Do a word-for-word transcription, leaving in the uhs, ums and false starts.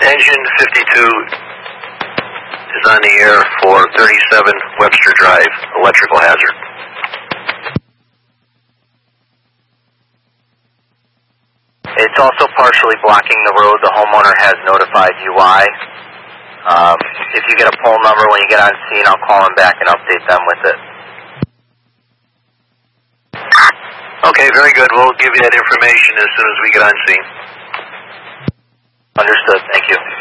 Engine fifty-two is on the air for thirty-seven Webster Drive, electrical hazard. It's also partially blocking the road. The homeowner has notified U I. Um, if you get a poll number when you get on scene, I'll call them back and update them with it. Okay, very good. We'll give you that information as soon as we get on scene. Understood. Thank you.